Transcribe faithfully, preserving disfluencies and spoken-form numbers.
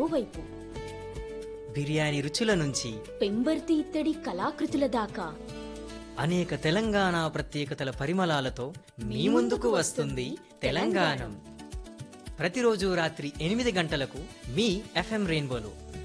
మరోవైపు బిర్యానీ రుచుల నుంచి పెంబర్తి ఇత్తడి కళాకృతుల దాకా అనేక తెలంగాణ ప్రత్యేకతల పరిమళాలతో మీ ముందుకు వస్తుంది తెలంగాణం. ప్రతిరోజు రాత్రి ఎనిమిది గంటలకు మీ ఎఫ్ఎం రెయిన్బోలో